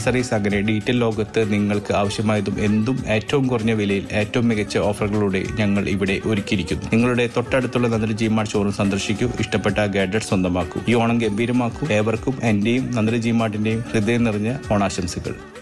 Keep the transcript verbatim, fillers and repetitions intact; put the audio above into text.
Accessories അങ്ങനെ detail ലോകത്ത് നിങ്ങൾക്ക് ആവശ്യമായതും എന്തും ഏറ്റവും കുറഞ്ഞ വിലയിൽ ഏറ്റവും മികച്ച ഓഫറുകളോടെ ഞങ്ങൾ ഇവിടെ ഒരുക്കിയിരിക്കുന്നു. നിങ്ങളുടെ തൊട്ടടുത്തുള്ള നന്ദിനി ജിമാർട്ട് ഷോറൂം സന്ദർശിക്കൂ, ഇഷ്ടപ്പെട്ട ഗാഡ്ജറ്റ് സ്വന്തമാക്കൂ. ഈ ഓണം ഗംഭീരമാക്കൂ. ഏവർക്കും എന്റെയും നന്ദിനി ജിമാർട്ടിന്റെയും ഹൃദയം നിറഞ്ഞ ഓണാശംസകൾ.